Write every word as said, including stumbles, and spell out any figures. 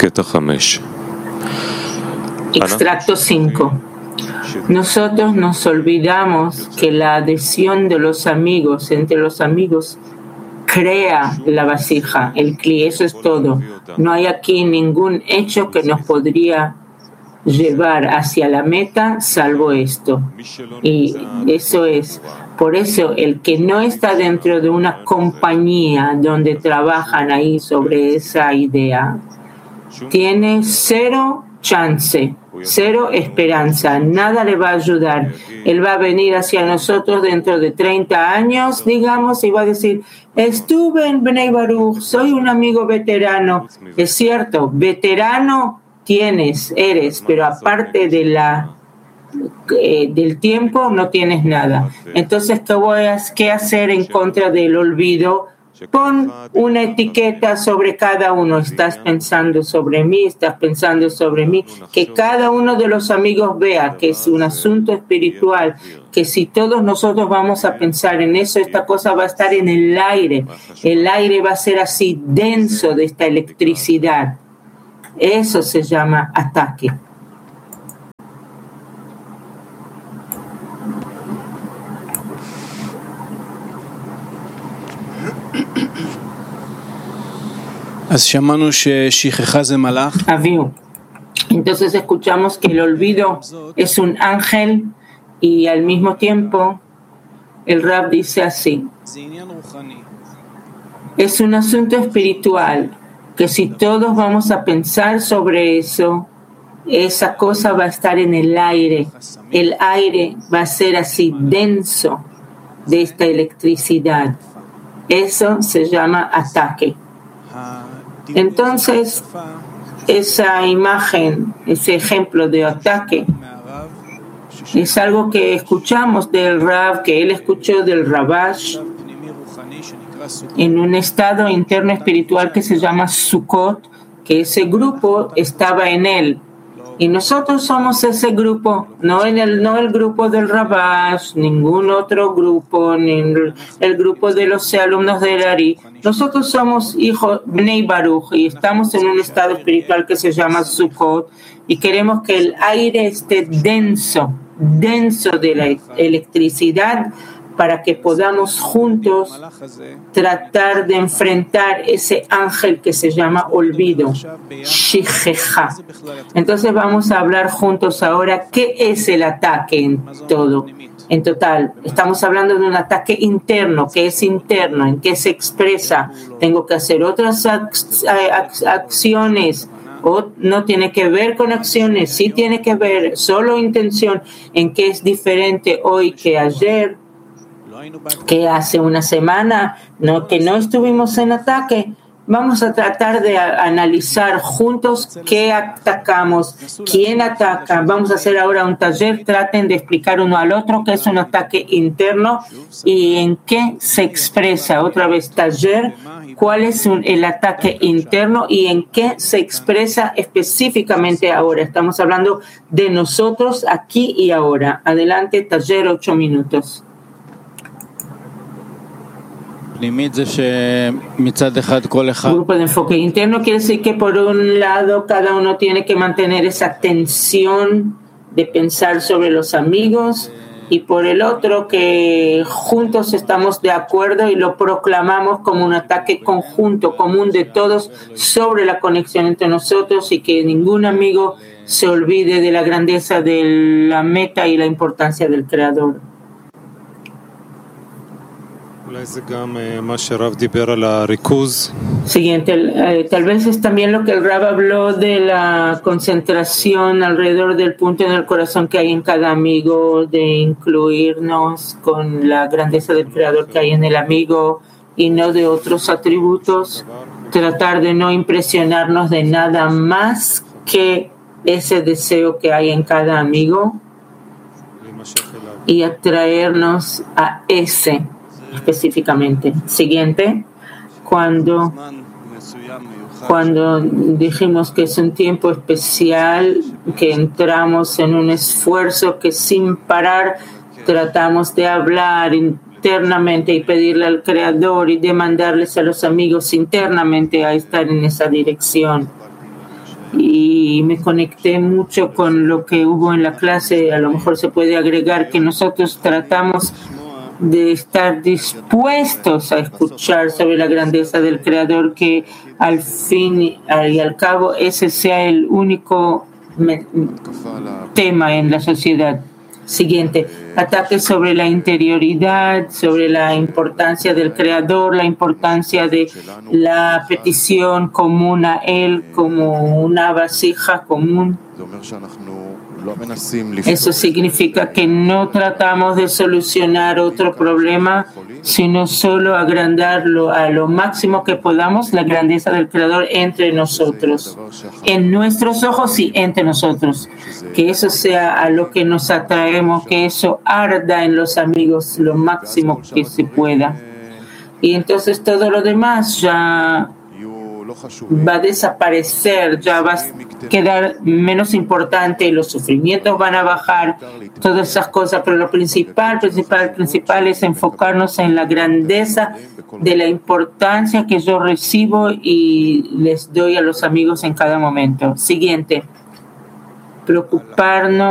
Extracto cinco. Nosotros nos olvidamos que la adhesión de los amigos, entre los amigos, crea la vasija, el cli, eso es todo. No hay aquí ningún hecho que nos podría llevar hacia la meta, salvo esto. Y eso es, por eso el que no está dentro de una compañía donde trabajan ahí sobre esa idea, tiene cero chance, cero esperanza, nada le va a ayudar. Él va a venir hacia nosotros dentro de treinta años, digamos, y va a decir, estuve en Bnei Baruch, soy un amigo veterano. Es cierto, veterano tienes, eres, pero aparte de la eh, del tiempo no tienes nada. Entonces, ¿qué voy a qué hacer en contra del olvido? Pon una etiqueta sobre cada uno. Estás pensando sobre mí, estás pensando sobre mí. Que cada uno de los amigos vea que es un asunto espiritual, que si todos nosotros vamos a pensar en eso, esta cosa va a estar en el aire. El aire va a ser así denso de esta electricidad. Eso se llama ataque. Aviu. Entonces escuchamos que el olvido es un ángel y al mismo tiempo el Rab dice así: es un asunto espiritual que si todos vamos a pensar sobre eso, esa cosa va a estar en el aire. El aire va a ser así denso de esta electricidad. Eso se llama ataque. Entonces, esa imagen, ese ejemplo de ataque, es algo que escuchamos del Rav, que él escuchó del Rabash, en un estado interno espiritual que se llama Sukkot, que ese grupo estaba en él. Y nosotros somos ese grupo, no en el no el grupo del Rabash, ningún otro grupo, ni el, el grupo de los alumnos del Ari. Nosotros somos hijos Bnei Baruch y estamos en un estado espiritual que se llama Sukkot y queremos que el aire esté denso, denso de la electricidad, para que podamos juntos tratar de enfrentar ese ángel que se llama olvido, Shijeja. Entonces vamos a hablar juntos ahora qué es el ataque en todo, en total. Estamos hablando de un ataque interno, ¿qué es interno? ¿En qué se expresa? ¿Tengo que hacer otras ac- acciones? ¿O no tiene que ver con acciones? Sí tiene que ver, solo intención. ¿En qué es diferente hoy que ayer? Que hace una semana no, que no estuvimos en ataque. Vamos a tratar de a, analizar juntos qué atacamos, quién ataca. Vamos a hacer ahora un taller. Traten de explicar uno al otro qué es un ataque interno y en qué se expresa. Otra vez, taller, cuál es un, el ataque interno y en qué se expresa específicamente ahora. Estamos hablando de nosotros aquí y ahora. Adelante, taller, ocho minutos. Grupo de enfoque interno quiere decir que por un lado cada uno tiene que mantener esa tensión de pensar sobre los amigos y por el otro que juntos estamos de acuerdo y lo proclamamos como un ataque conjunto, común de todos sobre la conexión entre nosotros y que ningún amigo se olvide de la grandeza de la meta y la importancia del Creador. Siguiente, eh, tal vez es también lo que el Rab habló de la concentración alrededor del punto en el corazón que hay en cada amigo, de incluirnos con la grandeza del Creador que hay en el amigo y no de otros atributos, tratar de no impresionarnos de nada más que ese deseo que hay en cada amigo y atraernos a ese específicamente. Siguiente, cuando cuando dijimos que es un tiempo especial, que entramos en un esfuerzo que sin parar tratamos de hablar internamente y pedirle al Creador y demandarles a los amigos internamente a estar en esa dirección. y me conecté mucho con lo que hubo en la clase. A lo mejor se puede agregar que nosotros tratamos de estar dispuestos a escuchar sobre la grandeza del Creador, que al fin y al cabo ese sea el único tema en la sociedad. Siguiente, ataques sobre la interioridad, sobre la importancia del Creador, la importancia de la petición común a Él como una vasija común. Eso significa que no tratamos de solucionar otro problema, sino solo agrandarlo a lo máximo que podamos, la grandeza del Creador entre nosotros, en nuestros ojos y entre nosotros. Que eso sea a lo que nos atraemos, que eso arda en los amigos lo máximo que se pueda. Y entonces todo lo demás ya va a desaparecer, ya va a quedar menos importante, los sufrimientos van a bajar, todas esas cosas, pero lo principal, principal, principal es enfocarnos en la grandeza de la importancia que yo recibo y les doy a los amigos en cada momento. Siguiente, preocuparnos